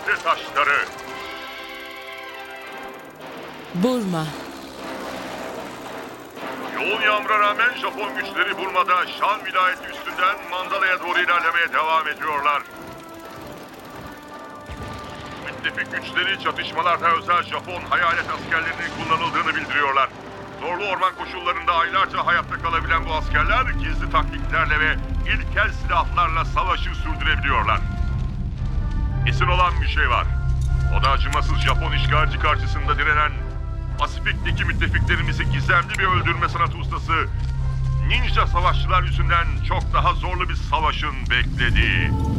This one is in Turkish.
Gökte taşları. Burma. Yoğun yağmura rağmen Japon güçleri Burma'da Şan vilayeti üstünden Mandala'ya doğru ilerlemeye devam ediyorlar. Müttefik güçleri çatışmalarda özel Japon hayalet askerlerinin kullanıldığını bildiriyorlar. Zorlu orman koşullarında aylarca hayatta kalabilen bu askerler gizli taktiklerle ve ilkel silahlarla savaşı sürdürebiliyorlar. Kesin olan bir şey var. O da acımasız Japon işgalci karşısında direnen Pasifik'teki müttefiklerimizi gizemli bir öldürme sanatı ustası ninja savaşçılar yüzünden çok daha zorlu bir savaşın beklediği.